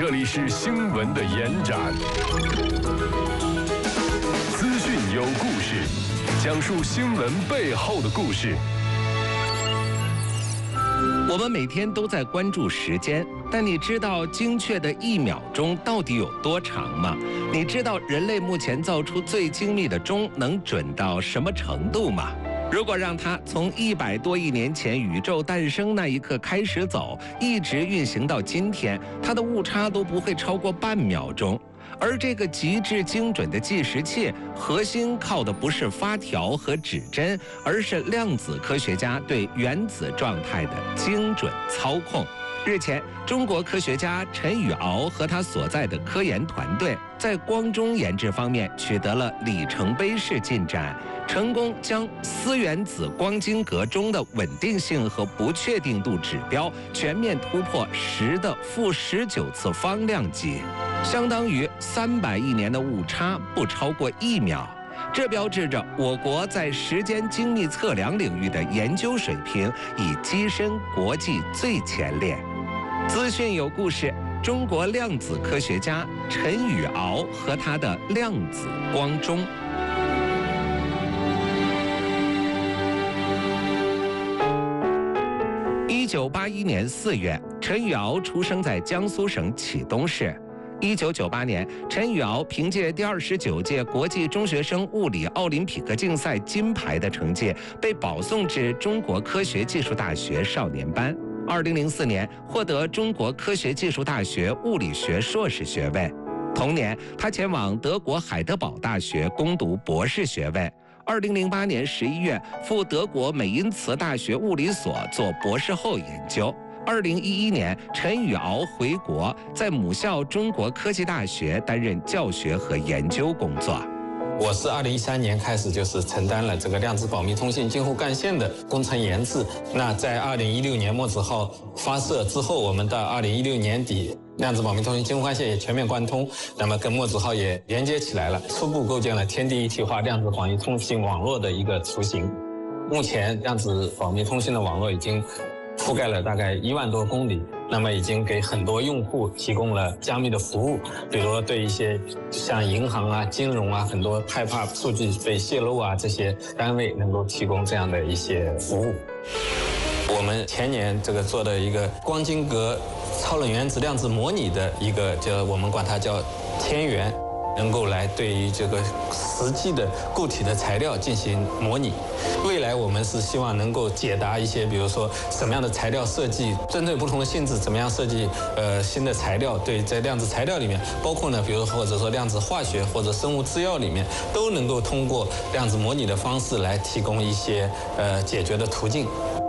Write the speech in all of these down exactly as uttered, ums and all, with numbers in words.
这里是新闻的延展，资讯有故事，讲述新闻背后的故事。 我们每天都在关注时间，但你知道精确的一秒钟到底有多长吗？你知道人类目前造出最精密的钟能准到什么程度吗？如果让它从一百多亿年前宇宙诞生那一刻开始走，一直运行到今天，它的误差都不会超过半秒钟。而这个极致精准的计时器，核心靠的不是发条和指针，而是量子科学家对原子状态的精准操控。日前，中国科学家陈宇敖和他所在的科研团队在光钟研制方面取得了里程碑式进展，成功将丝原子光晶格钟的稳定性和不确定度指标全面突破十的负十九次方量级，相当于三百亿年的误差不超过一秒。这标志着我国在时间精密测量领域的研究水平已跻身国际最前列。资讯有故事，中国量子科学家陈宇敖和他的量子光钟。一九八一年四月，陈宇敖出生在江苏省启东市。一九九八年，陈宇敖凭借第二十九届国际中学生物理奥林匹克竞赛金牌的成绩，被保送至中国科学技术大学少年班。二零零四年，获得中国科学技术大学物理学硕士学位。同年，他前往德国海德堡大学攻读博士学位。二零零八年十一月，赴德国美因茨大学物理所做博士后研究。二零一一年，陈宇敖回国，在母校中国科技大学担任教学和研究工作。 我是二零一三年开始就是承担了这个量子保密通信京沪干线的工程研制。那在二零一六年墨子号发射之后，我们到二零一六年底，量子保密通信京沪干线也全面贯通，那么跟墨子号也连接起来了，初步构建了天地一体化量子广域通信网络的一个雏形。目前量子保密通信的网络已经覆盖了大概一万多公里，那么已经给很多用户提供了加密的服务，比如对一些像银行啊、金融啊，很多害怕数据被泄露啊，这些单位能够提供这样的一些服务。我们前年这个做的一个光晶格超冷原子量子模拟的一个叫我们管它叫天元，能够来对于这个实际的固体的材料进行模拟。未来我们是希望能够解答一些，比如说什么样的材料设计，针对不同的性质怎么样设计呃新的材料，对，在量子材料里面，包括呢，比如或者说量子化学或者生物制药里面，都能够通过量子模拟的方式来提供一些呃解决的途径。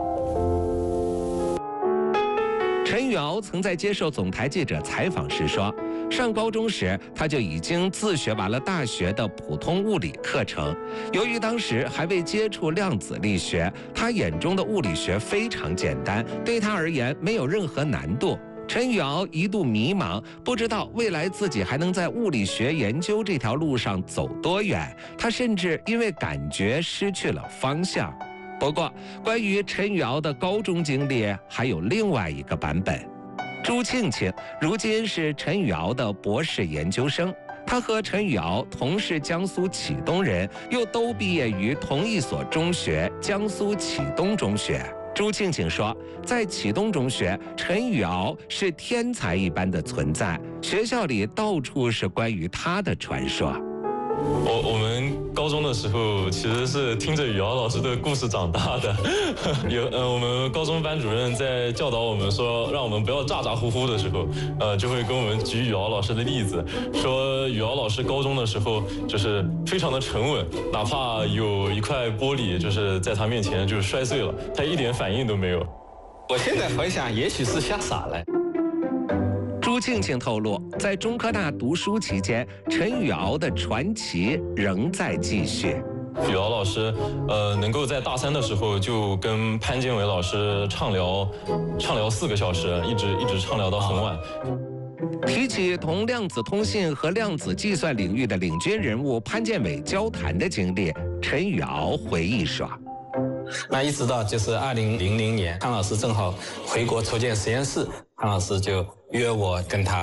陈宇敖曾在接受总台记者采访时说，上高中时他就已经自学完了大学的普通物理课程。由于当时还未接触量子力学，他眼中的物理学非常简单，对他而言没有任何难度。陈宇敖一度迷茫，不知道未来自己还能在物理学研究这条路上走多远，他甚至因为感觉失去了方向。不过，关于陈宇敖的高中经历还有另外一个版本。朱庆庆如今是陈宇敖的博士研究生，他和陈宇敖同是江苏启东人，又都毕业于同一所中学——江苏启东中学。朱庆庆说，在启东中学，陈宇敖是天才一般的存在，学校里到处是关于他的传说。 我我们高中的时候其实是听着宇敖老师的故事长大的，有呃我们高中班主任在教导我们说让我们不要咋咋呼呼的时候，呃就会跟我们举宇敖老师的例子，说宇敖老师高中的时候就是非常的沉稳，哪怕有一块玻璃就是在他面前就摔碎了，他一点反应都没有。 我现在回想，也许是吓傻了。 朱庆庆透露，在中科大读书期间，陈宇敖的传奇仍在继续。 宇敖老师，呃，能够在大三的时候就跟潘建伟老师畅聊，畅聊四个小时，一直一直畅聊到很晚。 提起同量子通信和量子计算领域的领军人物潘建伟交谈的经历，陈宇敖回忆说。 那一直到就是二零零零年，康老师正好回国筹建实验室，康老师就约我跟他